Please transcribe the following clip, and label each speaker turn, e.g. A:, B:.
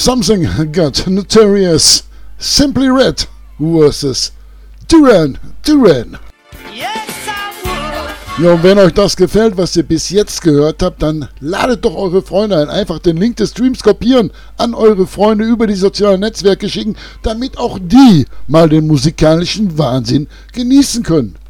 A: Something Got Notorious. Simply Red vs. Duran Duran. Ja, und wenn euch das gefällt, was ihr bis jetzt gehört habt, dann ladet doch eure Freunde ein. Einfach den Link des Streams kopieren, an eure Freunde über die sozialen Netzwerke schicken, damit auch die mal den musikalischen Wahnsinn genießen können.